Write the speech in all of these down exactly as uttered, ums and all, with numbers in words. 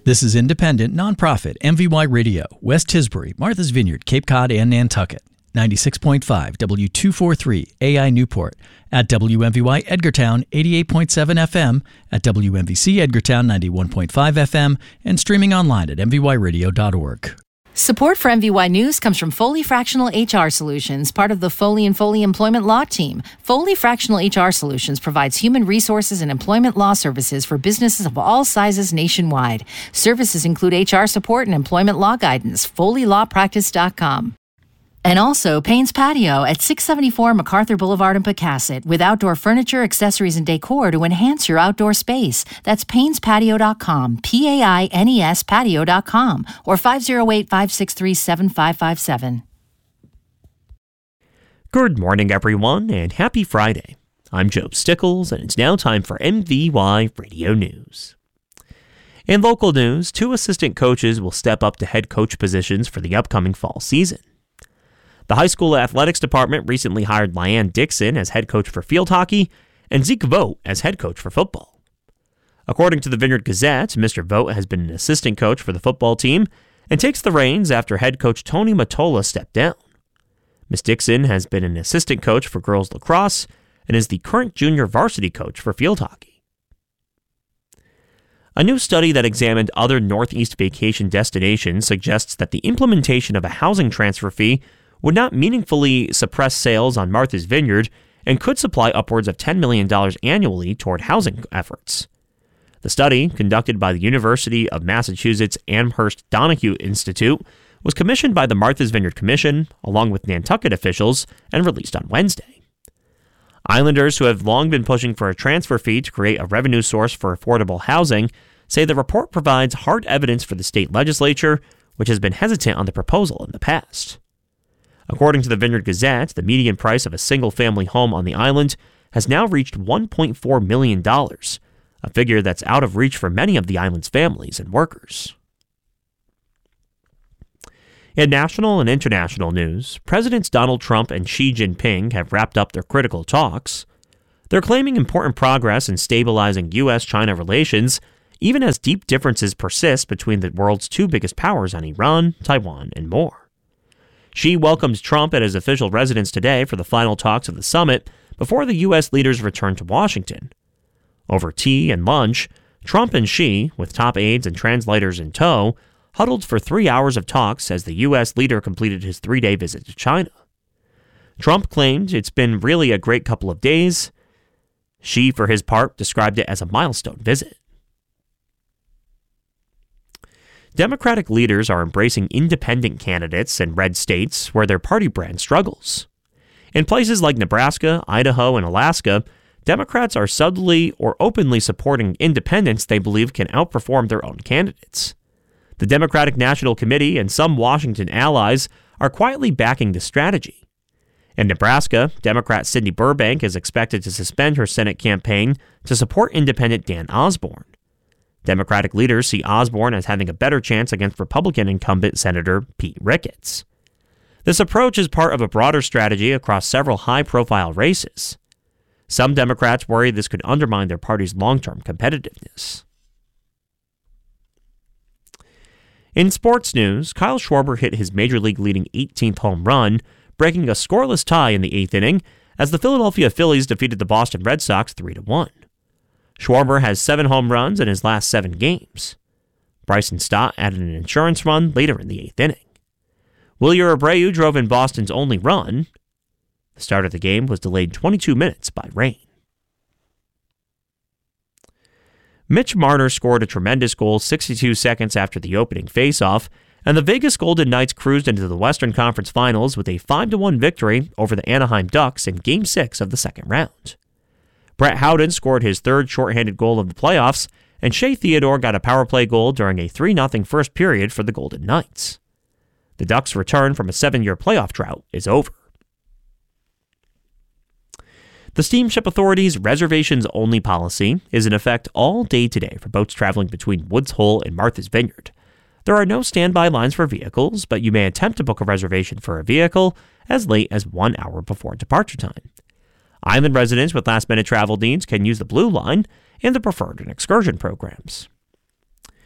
This is independent, nonprofit M V Y Radio, West Tisbury, Martha's Vineyard, Cape Cod, and Nantucket. ninety-six point five W two forty-three A I Newport, at W M V Y Edgartown eighty-eight point seven F M, at W M V C Edgartown ninety-one point five F M, and streaming online at m v y radio dot org. Support for M V Y News comes from Foley Fractional H R Solutions, part of the Foley and Foley Employment Law Team. Foley Fractional H R Solutions provides human resources and employment law services for businesses of all sizes nationwide. Services include H R support and employment law guidance. foley law practice dot com. And also Payne's Patio at six seventy-four MacArthur Boulevard in Pecasset, with outdoor furniture, accessories, and decor to enhance your outdoor space. That's paynes patio dot com, P A I N E S patio dot com, or five oh eight, five six three, seven five five seven. Good morning, everyone, and happy Friday. I'm Joe Stickles, and it's now time for M V Y Radio News. In local news, two assistant coaches will step up to head coach positions for the upcoming fall season. The high school athletics department recently hired Lyanne Dixon as head coach for field hockey and Zeke Vogt as head coach for football. According to the Vineyard Gazette, Mister Vogt has been an assistant coach for the football team and takes the reins after head coach Tony Mottola stepped down. Miz Dixon has been an assistant coach for girls lacrosse and is the current junior varsity coach for field hockey. A new study that examined other Northeast vacation destinations suggests that the implementation of a housing transfer fee would not meaningfully suppress sales on Martha's Vineyard and could supply upwards of ten million dollars annually toward housing efforts. The study, conducted by the University of Massachusetts Amherst Donahue Institute, was commissioned by the Martha's Vineyard Commission, along with Nantucket officials, and released on Wednesday. Islanders who have long been pushing for a transfer fee to create a revenue source for affordable housing say the report provides hard evidence for the state legislature, which has been hesitant on the proposal in the past. According to the Vineyard Gazette, the median price of a single-family home on the island has now reached one point four million dollars, a figure that's out of reach for many of the island's families and workers. In national and international news, Presidents Donald Trump and Xi Jinping have wrapped up their critical talks. They're claiming important progress in stabilizing U S China relations, even as deep differences persist between the world's two biggest powers on Iran, Taiwan, and more. Xi welcomed Trump at his official residence today for the final talks of the summit before the U S leaders returned to Washington. Over tea and lunch, Trump and Xi, with top aides and translators in tow, huddled for three hours of talks as the U S leader completed his three-day visit to China. Trump claimed it's been really a great couple of days. Xi, for his part, described it as a milestone visit. Democratic leaders are embracing independent candidates in red states where their party brand struggles. In places like Nebraska, Idaho, and Alaska, Democrats are subtly or openly supporting independents they believe can outperform their own candidates. The Democratic National Committee and some Washington allies are quietly backing this strategy. In Nebraska, Democrat Cindy Burbank is expected to suspend her Senate campaign to support independent Dan Osborne. Democratic leaders see Osborne as having a better chance against Republican incumbent Senator Pete Ricketts. This approach is part of a broader strategy across several high-profile races. Some Democrats worry this could undermine their party's long-term competitiveness. In sports news, Kyle Schwarber hit his Major League-leading eighteenth home run, breaking a scoreless tie in the eighth inning as the Philadelphia Phillies defeated the Boston Red Sox three to one. Schwarber has seven home runs in his last seven games. Bryson Stott added an insurance run later in the eighth inning. Wilyer Abreu drove in Boston's only run. The start of the game was delayed twenty-two minutes by rain. Mitch Marner scored a tremendous goal sixty-two seconds after the opening faceoff, and the Vegas Golden Knights cruised into the Western Conference Finals with a five to one victory over the Anaheim Ducks in Game six of the second round. Brett Howden scored his third shorthanded goal of the playoffs, and Shea Theodore got a power play goal during a three nothing first period for the Golden Knights. The Ducks' return from a seven-year playoff drought is over. The Steamship Authority's reservations-only policy is in effect all day today for boats traveling between Woods Hole and Martha's Vineyard. There are no standby lines for vehicles, but you may attempt to book a reservation for a vehicle as late as one hour before departure time. Island residents with last-minute travel needs can use the Blue Line and the Preferred and Excursion programs.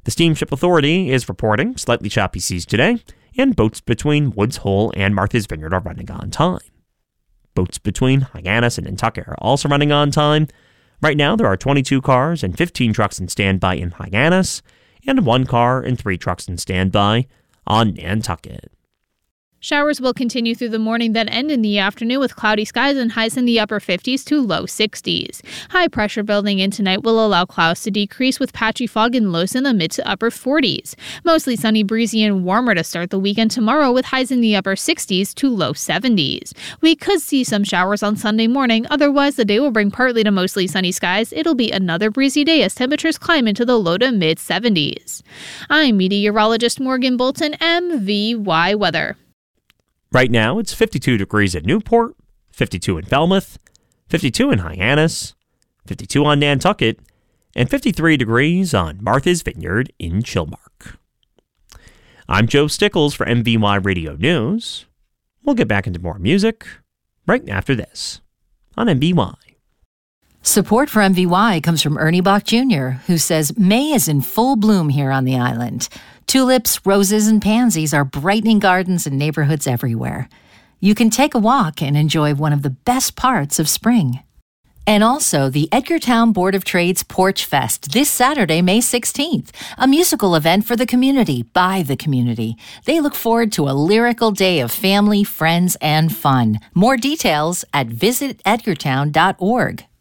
The Steamship Authority is reporting slightly choppy seas today, and boats between Woods Hole and Martha's Vineyard are running on time. Boats between Hyannis and Nantucket are also running on time. Right now, there are twenty-two cars and fifteen trucks in standby in Hyannis, and one car and three trucks in standby on Nantucket. Showers will continue through the morning, then end in the afternoon with cloudy skies and highs in the upper fifties to low sixties. High pressure building in tonight will allow clouds to decrease with patchy fog and lows in the mid to upper forties. Mostly sunny, breezy, and warmer to start the weekend tomorrow with highs in the upper sixties to low seventies. We could see some showers on Sunday morning, otherwise the day will bring partly to mostly sunny skies. It'll be another breezy day as temperatures climb into the low to mid seventies. I'm meteorologist Morgan Bolton, M V Y Weather. Right now, it's fifty-two degrees at Newport, fifty-two in Falmouth, fifty-two in Hyannis, fifty-two on Nantucket, and fifty-three degrees on Martha's Vineyard in Chilmark. I'm Joe Stickles for M V Y Radio News. We'll get back into more music right after this on M V Y. Support for M V Y comes from Ernie Bach Junior, who says May is in full bloom here on the island. Tulips, roses, and pansies are brightening gardens and neighborhoods everywhere. You can take a walk and enjoy one of the best parts of spring. And also the Edgartown Board of Trades Porch Fest this Saturday, May sixteenth, a musical event for the community by the community. They look forward to a lyrical day of family, friends, and fun. More details at visit edgartown dot org.